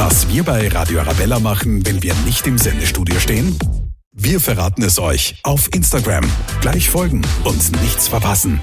Was wir bei Radio Arabella machen, wenn wir nicht im Sendestudio stehen? Wir verraten es euch auf Instagram. Gleich folgen und nichts verpassen.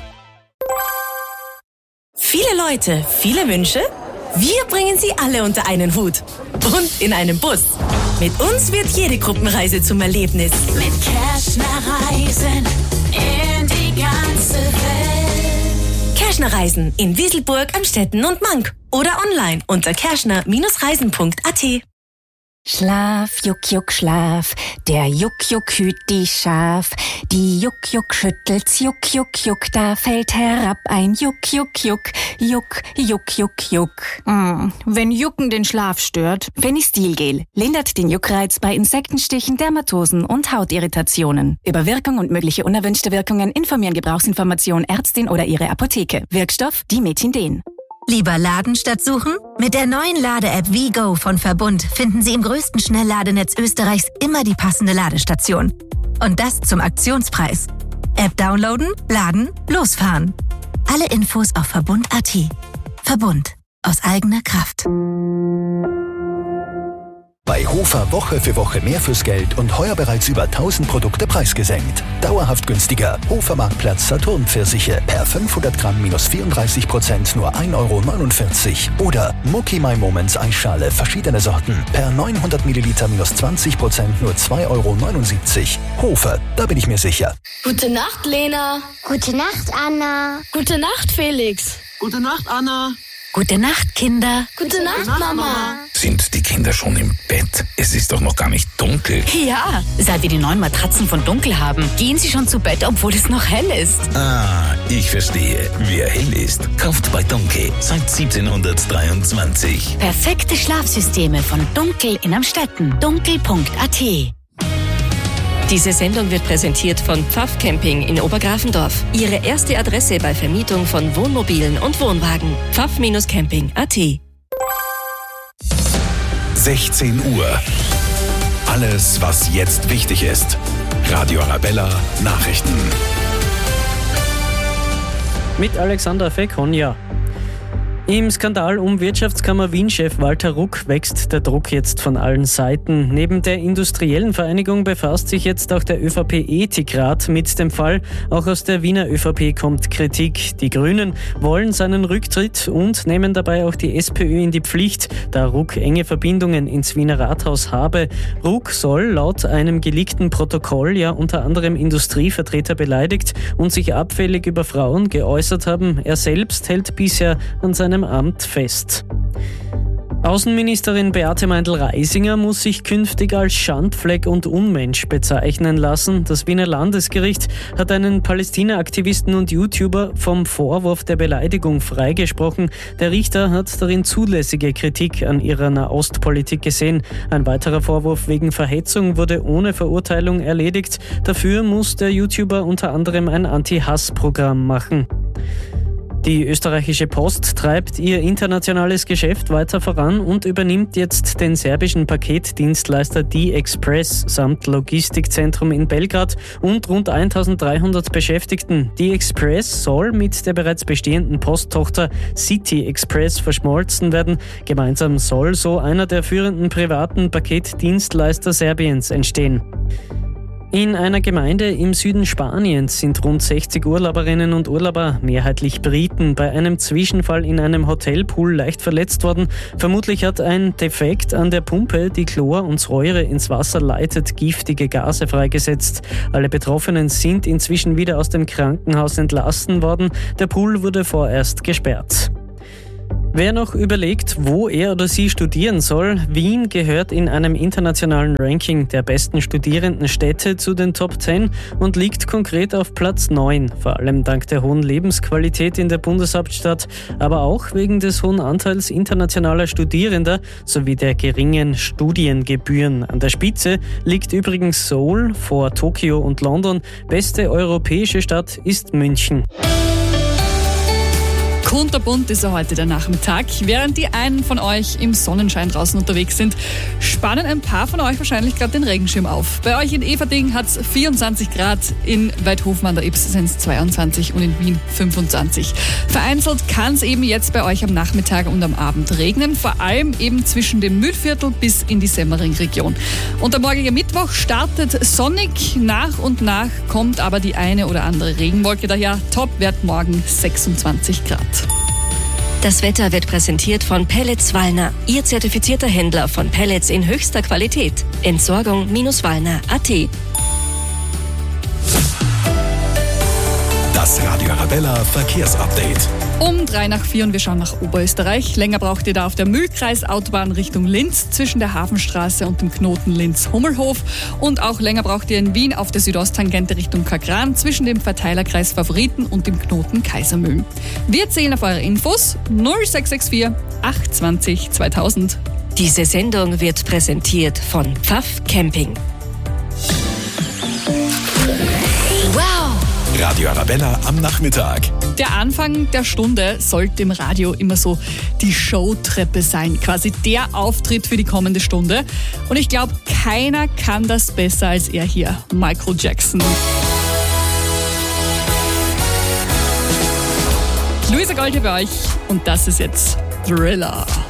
Viele Leute, viele Wünsche? Wir bringen sie alle unter einen Hut. Und in einem Bus. Mit uns wird jede Gruppenreise zum Erlebnis. Mit Kerschner Reisen in die ganze Welt. Kerschner Reisen in Wieselburg, Amstetten und Mank. Oder online unter kerschner-reisen.at. Schlaf, Juck, Juck, Schlaf, der Juck, Juck hüt die Schaf. Die Juck, Juck schüttelt's, Juck, Juck, Juck, da fällt herab ein Juck, Juck, Juck, Juck, Juck, Juck, Juck. Wenn Jucken den Schlaf stört. Fenistilgel lindert den Juckreiz bei Insektenstichen, Dermatosen und Hautirritationen. Über Wirkung und mögliche unerwünschte Wirkungen informieren Gebrauchsinformation Ärztin oder Ihre Apotheke. Wirkstoff Dimethinden. Lieber laden statt suchen? Mit der neuen Lade-App WeGo von Verbund finden Sie im größten Schnellladenetz Österreichs immer die passende Ladestation. Und das zum Aktionspreis. App downloaden, laden, losfahren. Alle Infos auf Verbund.at. Verbund. Aus eigener Kraft. Bei Hofer Woche für Woche mehr fürs Geld und heuer bereits über 1000 Produkte preisgesenkt. Dauerhaft günstiger. Hofer Marktplatz Saturn-Pfirsiche per 500 Gramm minus 34% nur 1,49 € Oder Mucki My Moments Eisschale verschiedene Sorten per 900 Milliliter minus 20% nur 2,79 €. Hofer, da bin ich mir sicher. Gute Nacht, Lena. Gute Nacht, Anna. Gute Nacht, Felix. Gute Nacht, Anna. Gute Nacht, Kinder. Gute Nacht, Mama. Sind die Kinder schon im Bett? Es ist doch noch gar nicht dunkel. Ja, seit wir die neuen Matratzen von Dunkel haben, gehen sie schon zu Bett, obwohl es noch hell ist. Ah, ich verstehe. Wer hell ist, kauft bei Dunkel seit 1723. Perfekte Schlafsysteme von Dunkel in Amstetten. Dunkel.at. Diese Sendung wird präsentiert von Pfaff Camping in Obergrafendorf. Ihre erste Adresse bei Vermietung von Wohnmobilen und Wohnwagen. Pfaff-Camping.at. 16 Uhr. Alles, was jetzt wichtig ist. Radio Arabella Nachrichten. Mit Alexander Fekonja. Im Skandal um Wirtschaftskammer Wien-Chef Walter Ruck wächst der Druck jetzt von allen Seiten. Neben der industriellen Vereinigung befasst sich jetzt auch der ÖVP-Ethikrat mit dem Fall. Auch aus der Wiener ÖVP kommt Kritik. Die Grünen wollen seinen Rücktritt und nehmen dabei auch die SPÖ in die Pflicht, da Ruck enge Verbindungen ins Wiener Rathaus habe. Ruck soll laut einem geleakten Protokoll ja unter anderem Industrievertreter beleidigt und sich abfällig über Frauen geäußert haben. Er selbst hält bisher an seinem Amt fest. Außenministerin Beate Meindl-Reisinger muss sich künftig als Schandfleck und Unmensch bezeichnen lassen. Das Wiener Landesgericht hat einen Palästina-Aktivisten und YouTuber vom Vorwurf der Beleidigung freigesprochen. Der Richter hat darin zulässige Kritik an ihrer Nahostpolitik gesehen. Ein weiterer Vorwurf wegen Verhetzung wurde ohne Verurteilung erledigt. Dafür muss der YouTuber unter anderem ein Anti-Hass-Programm machen. Die österreichische Post treibt ihr internationales Geschäft weiter voran und übernimmt jetzt den serbischen Paketdienstleister D-Express samt Logistikzentrum in Belgrad und rund 1300 Beschäftigten. D-Express soll mit der bereits bestehenden Posttochter City Express verschmolzen werden. Gemeinsam soll so einer der führenden privaten Paketdienstleister Serbiens entstehen. In einer Gemeinde im Süden Spaniens sind rund 60 Urlauberinnen und Urlauber, mehrheitlich Briten, bei einem Zwischenfall in einem Hotelpool leicht verletzt worden. Vermutlich hat ein Defekt an der Pumpe, die Chlor und Säure ins Wasser leitet, giftige Gase freigesetzt. Alle Betroffenen sind inzwischen wieder aus dem Krankenhaus entlassen worden. Der Pool wurde vorerst gesperrt. Wer noch überlegt, wo er oder sie studieren soll, Wien gehört in einem internationalen Ranking der besten Studierendenstädte zu den Top 10 und liegt konkret auf Platz 9, vor allem dank der hohen Lebensqualität in der Bundeshauptstadt, aber auch wegen des hohen Anteils internationaler Studierender sowie der geringen Studiengebühren. An der Spitze liegt übrigens Seoul vor Tokio und London. Beste europäische Stadt ist München. Kunterbunt ist ja heute der Nachmittag. Während die einen von euch im Sonnenschein draußen unterwegs sind, spannen ein paar von euch wahrscheinlich gerade den Regenschirm auf. Bei euch in Everding hat es 24 Grad, in Weidhofen an der Ips sind es 22 und in Wien 25. Vereinzelt kann es eben jetzt bei euch am Nachmittag und am Abend regnen, vor allem eben zwischen dem Mühlviertel bis in die Semmering-Region. Und der morgige Mittwoch startet sonnig, nach und nach kommt aber die eine oder andere Regenwolke daher. Topwert morgen 26 Grad. Das Wetter wird präsentiert von Pellets Wallner, Ihr zertifizierter Händler von Pellets in höchster Qualität. Entsorgung-wallner.at. Das Radio Arabella Verkehrsupdate. Um 3:04 und wir schauen nach Oberösterreich. Länger braucht ihr da auf der Mühlkreisautobahn Richtung Linz zwischen der Hafenstraße und dem Knoten Linz-Hummelhof. Und auch länger braucht ihr in Wien auf der Südosttangente Richtung Kagran zwischen dem Verteilerkreis Favoriten und dem Knoten Kaisermühlen. Wir zählen auf eure Infos 0664 820 2000. Diese Sendung wird präsentiert von Pfaff Camping. Radio Arabella am Nachmittag. Der Anfang der Stunde sollte im Radio immer so die Showtreppe sein, quasi der Auftritt für die kommende Stunde. Und ich glaube, keiner kann das besser als er hier, Michael Jackson. Luisa Gold hier bei euch und das ist jetzt Thriller.